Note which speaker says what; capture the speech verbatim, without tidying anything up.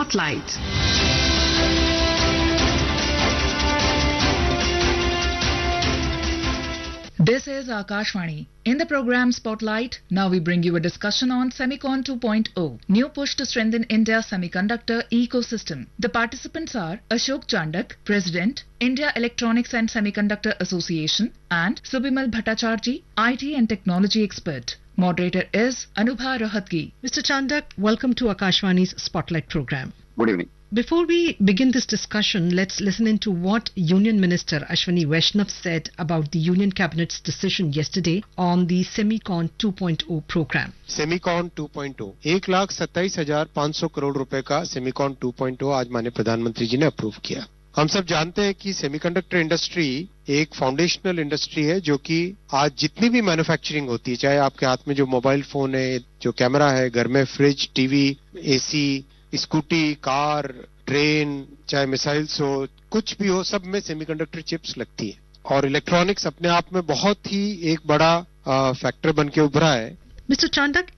Speaker 1: Spotlight. This is Akashvani. In the program Spotlight, now we bring you a discussion on Semicon two point oh, new push to strengthen India's semiconductor ecosystem. The participants are Ashok Chandak, President, India Electronics and Semiconductor Association, and Subimal Bhattacharjee, I T and Technology Expert. Moderator is Anubha Rohatgi.
Speaker 2: Mister Chandak, welcome to Akashvani's Spotlight program.
Speaker 3: Good evening.
Speaker 2: Before we begin this discussion, let's listen into what Union Minister Ashwini Vaishnav said about the Union Cabinet's decision yesterday on the Semicon two point oh program.
Speaker 4: Semicon two point oh एक लाख सत्ताईस हजार पाँच सौ करोड़ रुपए का Semicon two point oh आज माननीय प्रधानमंत्री जी ने अप्रूव किया। हम सब जानते हैं कि सेमीकंडक्टर इंडस्ट्री एक फाउंडेशनल इंडस्ट्री है जो कि आज जितनी भी मैन्युफैक्चरिंग होती है, चाहे आपके हाथ में जो मोबाइल फोन है, जो कैमरा है, घर में fridge, TV, AC, scooty, car, train, चाहे मिसाइल्स हो, कुछ भी हो, सब में सेमीकंडक्टर चिप्स लगती है और इलेक्ट्रॉनिक्स अपने आप में बहुत ही एक बड़ा फैक्टर बन के उभरा है।
Speaker 2: Mister Chandak,